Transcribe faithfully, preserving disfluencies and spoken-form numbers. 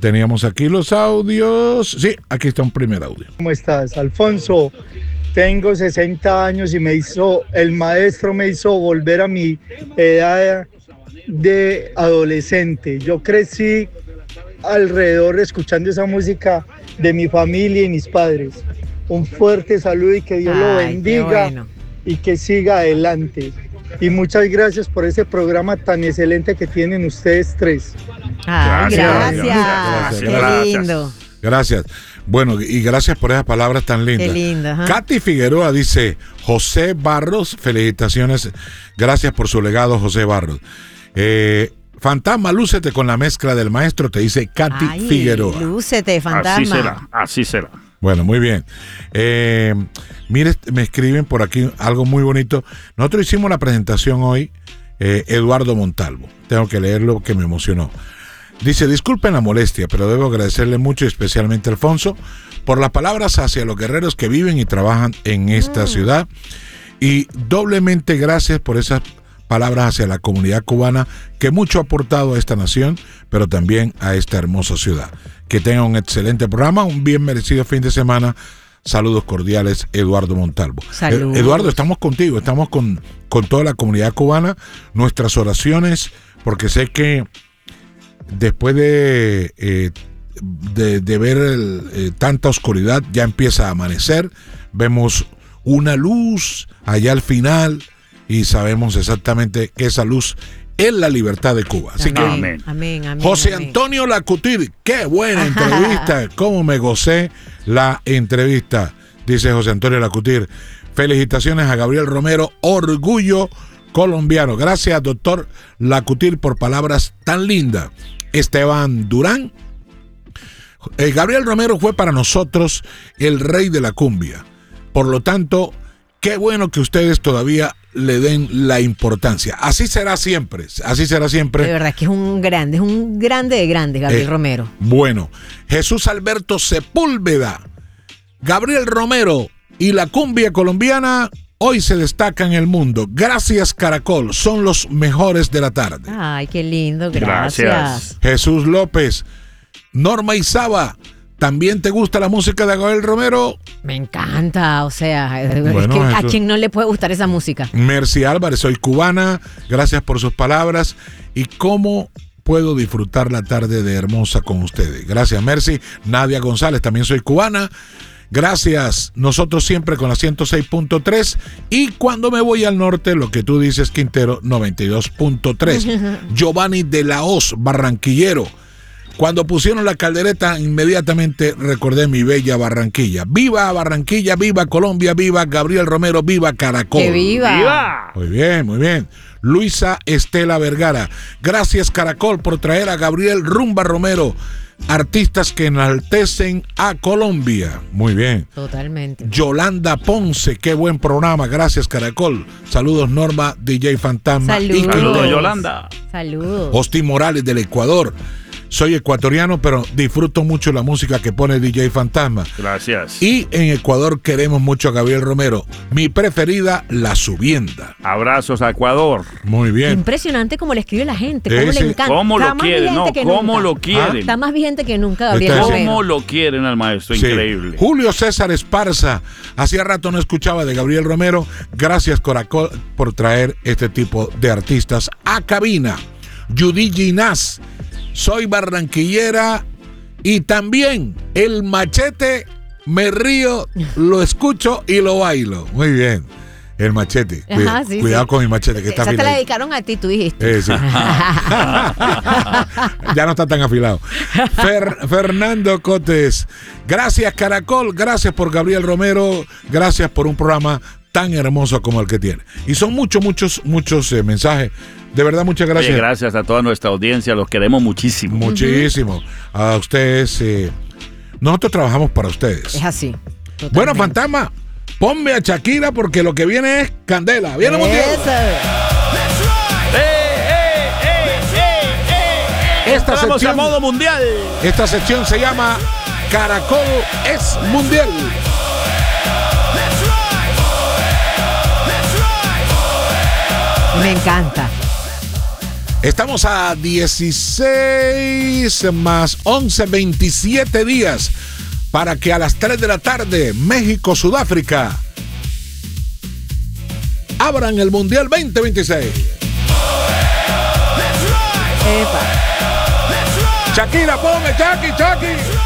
teníamos aquí los audios. Sí, aquí está un primer audio. ¿Cómo estás, Alfonso? Tengo sesenta años y me hizo, el maestro me hizo volver a mi edad de adolescente. Yo crecí alrededor escuchando esa música de mi familia y mis padres. Un fuerte saludo y que Dios Ay, lo bendiga bueno. y que siga adelante. Y muchas gracias por ese programa tan excelente que tienen ustedes tres. Ay, gracias. Gracias. Qué gracias. lindo. Gracias. Bueno, y gracias por esas palabras tan lindas. Qué lindo. ¿eh? Katy Figueroa dice, José Barros, felicitaciones. Gracias por su legado, José Barros. Eh, Fantasma, lúcete con la mezcla del maestro, te dice Katy Ay, Figueroa. Lúcete, fantasma. Así será, así será. Bueno, muy bien. Eh, mire, me escriben por aquí algo muy bonito. Nosotros hicimos la presentación hoy, eh, Eduardo Montalvo. Tengo que leerlo, que me emocionó. Dice, disculpen la molestia, pero debo agradecerle mucho, especialmente a Alfonso, por las palabras hacia los guerreros que viven y trabajan en esta mm. ciudad. Y doblemente gracias por esas palabras hacia la comunidad cubana que mucho ha aportado a esta nación, pero también a esta hermosa ciudad. Que tenga un excelente programa, un bien merecido fin de semana. Saludos cordiales, Eduardo Montalvo. Saludos. Eh, Eduardo, estamos contigo, estamos con, con toda la comunidad cubana. Nuestras oraciones, porque sé que después de, eh, de, de ver el, eh, tanta oscuridad, ya empieza a amanecer. Vemos una luz allá al final y sabemos exactamente que esa luz es la libertad de Cuba. Así amén, que, amén, amén, amén, José amén. Antonio Lacutir, qué buena entrevista, cómo me gocé la entrevista, dice José Antonio Lacutir. Felicitaciones a Gabriel Romero, orgullo colombiano. Gracias, doctor Lacutir, por palabras tan lindas. Esteban Durán, eh, Gabriel Romero fue para nosotros el rey de la cumbia. Por lo tanto, qué bueno que ustedes todavía le den la importancia. Así será siempre, así será siempre. De verdad que es un grande, es un grande de grandes, Gabriel eh, Romero. Bueno, Jesús Alberto Sepúlveda, Gabriel Romero y la cumbia colombiana hoy se destaca en el mundo. Gracias, Caracol, son los mejores de la tarde. Ay, qué lindo, gracias. Gracias. Jesús López, Norma Izaba, ¿también te gusta la música de Gabriel Romero? Me encanta, o sea, bueno, es que eso... a quien no le puede gustar esa música. Mercy Álvarez, soy cubana, gracias por sus palabras. ¿Y cómo puedo disfrutar la tarde de hermosa con ustedes? Gracias, Mercy. Nadia González, también soy cubana. Gracias, nosotros siempre con la ciento seis punto tres y cuando me voy al norte, lo que tú dices, Quintero, noventa y dos punto tres. Giovanni de la Hoz, barranquillero. Cuando pusieron la caldereta, inmediatamente recordé mi bella Barranquilla. ¡Viva Barranquilla! ¡Viva Colombia! ¡Viva Gabriel Romero! ¡Viva Caracol! ¡Que viva! ¡Viva! Muy bien, muy bien. Luisa Estela Vergara. Gracias, Caracol, por traer a Gabriel Rumba Romero. Artistas que enaltecen a Colombia. Muy bien. Totalmente. Yolanda Ponce, qué buen programa. Gracias, Caracol. Saludos, Norma, D J Fantasma. Saludos. Y Saludos, Yolanda. Saludos. Hostin Morales del Ecuador. Soy ecuatoriano, pero disfruto mucho la música que pone D J Fantasma. Gracias. Y en Ecuador queremos mucho a Gabriel Romero. Mi preferida, La Subienda. Abrazos a Ecuador. Muy bien. Impresionante cómo le escribe la gente, cómo Sí, sí. le encanta. ¿Cómo Está lo más quieren? No, vigente que ¿cómo nunca. lo quieren? Está más vigente que nunca, Gabriel Está- Romero. ¿Cómo lo quieren al maestro? Sí. Increíble. Julio César Esparza. Hacía rato no escuchaba de Gabriel Romero. Gracias, Caracol, por traer este tipo de artistas a cabina. Judy Ginás. Soy barranquillera y también el machete me río, lo escucho y lo bailo. Muy bien. El machete. Ajá, Cuida- sí, cuidado sí. con mi machete que está Esa te la afilado. dedicaron a ti, tú dijiste. Eh, sí. Ya no está tan afilado. Fer- Fernando Cotes. Gracias, Caracol. Gracias por Gabriel Romero. Gracias por un programa tan hermoso como el que tiene. Y son muchos, muchos, muchos eh, mensajes. De verdad, muchas gracias. Oye, gracias a toda nuestra audiencia, los queremos muchísimo. Muchísimo. A ustedes. Eh, nosotros trabajamos para ustedes. Es así. Totalmente. Bueno, Fantasma, ponme a Shakira porque lo que viene es candela. Viene mundial. Eso. ¡Eh, eh, eh, eh, eh! Esta Estamos sección- a modo mundial. Esta sección se llama Caracol es Mundial. Me encanta. Estamos a dieciséis más once, veintisiete días para que a las tres de la tarde México, Sudáfrica abran el Mundial veinte veintiséis. Epa. Shakira, ponme, Chucky, Chucky.